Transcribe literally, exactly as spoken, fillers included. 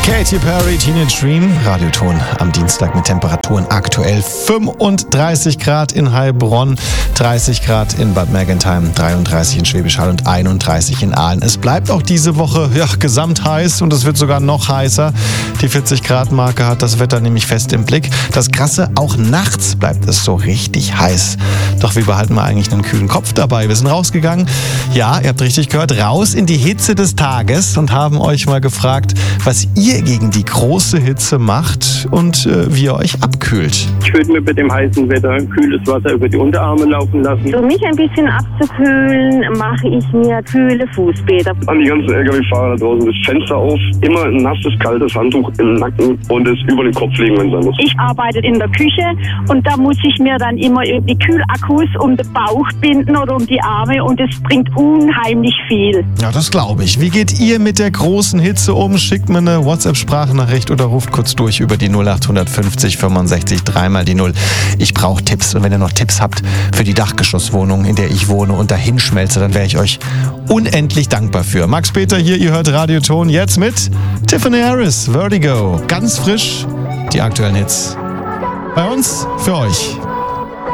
Katy Perry, Teenage Dream, Radioton am Dienstag mit Temperaturen aktuell fünfunddreißig Grad in Heilbronn, dreißig Grad in Bad Mergentheim, dreiunddreißig in Schwäbisch Hall und einunddreißig in Aalen. Es bleibt auch diese Woche ja, gesamt heiß und es wird sogar noch heißer. Die vierzig Grad Marke hat das Wetter nämlich fest im Blick. Das Krasse, auch nachts bleibt es so richtig heiß. Doch wie behalten wir eigentlich einen kühlen Kopf dabei? Wir sind rausgegangen, ja, ihr habt richtig gehört, raus in die Hitze des Tages und haben euch mal gefragt, was ihr gegen die große Hitze macht und äh, wie ihr euch abkühlt. Ich würde mir bei dem heißen Wetter kühles Wasser über die Unterarme laufen lassen. Um mich ein bisschen abzukühlen, mache ich mir kühle Fußbäder. An die ganzen L K W-Fahrer da draußen das Fenster auf, immer ein nasses, kaltes Handtuch im Nacken und es über den Kopf legen, wenn es sein muss. Ich arbeite in der Küche und da muss ich mir dann immer die Kühlakkus um den Bauch binden oder um die Arme und es bringt unheimlich viel. Ja, das glaube ich. Wie geht ihr mit der großen Hitze um? Schickt mir eine WhatsApp-Sprachnachricht oder ruft kurz durch über die null acht fünfzig fünfundsechzig dreimal die null. Ich brauche Tipps und wenn ihr noch Tipps habt für die Dachgeschosswohnung, in der ich wohne und dahin schmelze, dann wäre ich euch unendlich dankbar für. Max Peter hier, ihr hört Radioton jetzt mit Tiffany Harris, Vertigo. Ganz frisch, die aktuellen Hits. Bei uns, für euch.